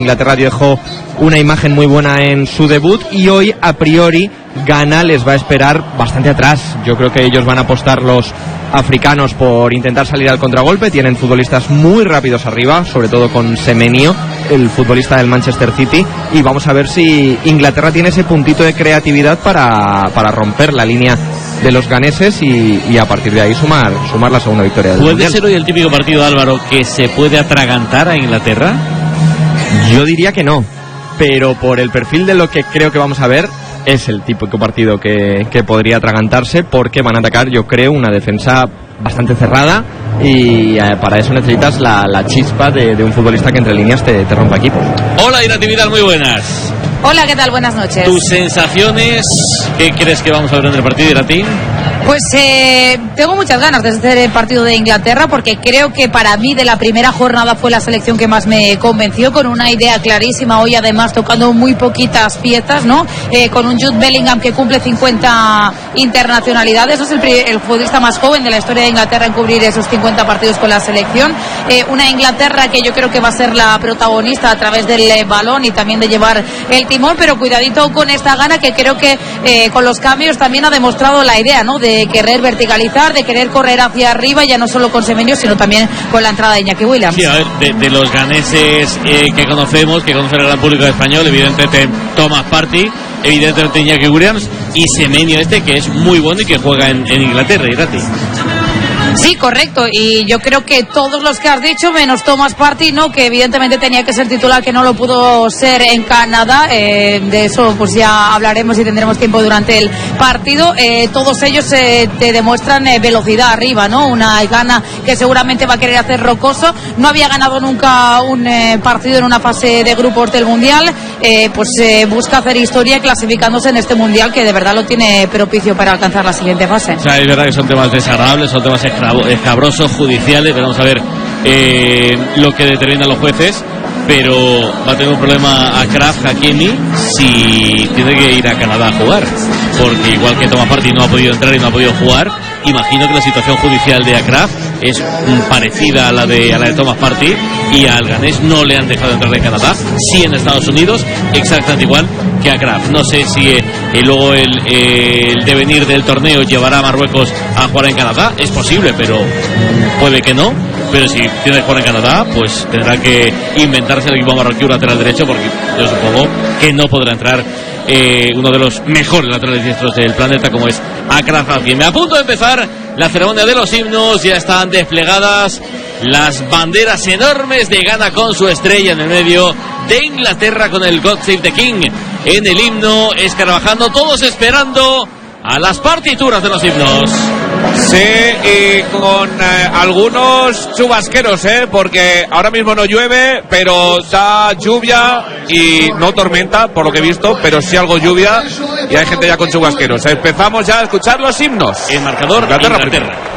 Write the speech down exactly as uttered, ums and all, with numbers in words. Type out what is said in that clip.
Inglaterra dejó una imagen muy buena en su debut y hoy a priori Ghana les va a esperar bastante atrás. Yo creo que ellos van a apostar, los africanos, por intentar salir al contragolpe. Tienen futbolistas muy rápidos arriba, sobre todo con Semenyo, el futbolista del Manchester City, y vamos a ver si Inglaterra tiene ese puntito de creatividad para, para romper la línea de los ganeses y, y a partir de ahí sumar, sumar la segunda victoria del ¿Puede mundial. ser hoy el típico partido, Álvaro, que se puede atragantar a Inglaterra? Yo diría que no, pero por el perfil de lo que creo que vamos a ver, es el típico partido que, que podría atragantarse, porque van a atacar, yo creo, una defensa bastante cerrada y eh, para eso necesitas la, la chispa de, de un futbolista que entre líneas te, te rompa equipos. Hola, Irati Vidal, muy buenas. Hola, ¿qué tal? Buenas noches. ¿Tus sensaciones? ¿Qué crees que vamos a ver en el partido, Irati? Pues eh, tengo muchas ganas de hacer el partido de Inglaterra, porque creo que para mí de la primera jornada fue la selección que más me convenció, con una idea clarísima. Hoy además tocando muy poquitas piezas, ¿no? Eh, con un Jude Bellingham que cumple cincuenta internacionalidades. Es el, el futbolista más joven de la historia de Inglaterra en cubrir esos cincuenta partidos con la selección. Eh, una Inglaterra que yo creo que va a ser la protagonista a través del eh, balón y también de llevar el timón, pero cuidadito con esta Ghana, que creo que eh, con los cambios también ha demostrado la idea, ¿no? De querer verticalizar, de querer correr hacia arriba, ya no solo con Semenyo, sino también con la entrada de Iñaki Williams. Sí, a ver, de, de los ganeses eh, que conocemos, que conoce el gran público español, evidentemente Thomas Partey, evidentemente Iñaki Williams y Semenyo este, que es muy bueno y que juega en, en Inglaterra, Irati. Sí, correcto, y yo creo que todos los que has dicho, menos Thomas Partey, ¿no? Que evidentemente tenía que ser titular, que no lo pudo ser en Canadá. Eh, de eso pues ya hablaremos y tendremos tiempo durante el partido. Eh, todos ellos eh, te demuestran eh, velocidad arriba, ¿no? Una Ghana que seguramente va a querer hacer rocoso. No había ganado nunca un eh, partido en una fase de grupos del Mundial. Eh, pues eh, busca hacer historia clasificándose en este Mundial, que de verdad lo tiene propicio para alcanzar la siguiente fase. O sea, es verdad que son temas desagradables, son temas escabrosos, judiciales. Vamos a ver eh, lo que determinan los jueces, pero va a tener un problema a Kraft Hakimi si tiene que ir a Canadá a jugar, porque igual que Thomas Partey no ha podido entrar y no ha podido jugar, imagino que la situación judicial de Akraf es mm, parecida a la de a la de Thomas Partey, y al ganés no le han dejado entrar en Canadá, sí en Estados Unidos, exactamente igual que a Akraf. No sé si eh, eh, luego el, eh, el devenir del torneo llevará a Marruecos a jugar en Canadá, es posible, pero mm, puede que no. Pero si tiene que jugar en Canadá, pues tendrá que inventarse el equipo marroquí un lateral derecho, porque yo supongo que no podrá entrar eh, uno de los mejores laterales diestros del planeta, como es Akraf Hakimi. A punto de empezar la ceremonia de los himnos, ya están desplegadas las banderas enormes de Ghana con su estrella en el medio, de Inglaterra con el God Save the King en el himno, escarabajando, todos esperando a las partituras de los himnos. Sí, y con eh, algunos chubasqueros, ¿eh? Porque ahora mismo no llueve, pero da lluvia y no tormenta, por lo que he visto, pero sí algo lluvia y hay gente ya con chubasqueros. Empezamos ya a escuchar los himnos. El marcador, Inglaterra. Inglaterra.